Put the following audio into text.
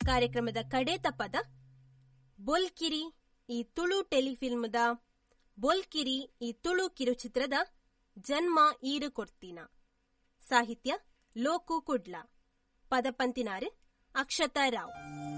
ಕಾರ್ಯಕ್ರಮದ ಕಡೇತ ಪದ ಬೋಲ್ಕಿರಿ ಈ ತುಳು ಟೆಲಿಫಿಲ್ಮ್ದ ಬೋಲ್ಕಿರಿ ಈ ತುಳು ಕಿರುಚಿತ್ರದ ಜನ್ಮ ಈರು ಕೊಡ್ತೀನ. ಸಾಹಿತ್ಯ ಲೋಕು ಕುಡ್ಲ. ಪದಪಂತಿನಾರು ಅಕ್ಷತಾ ರಾವ್.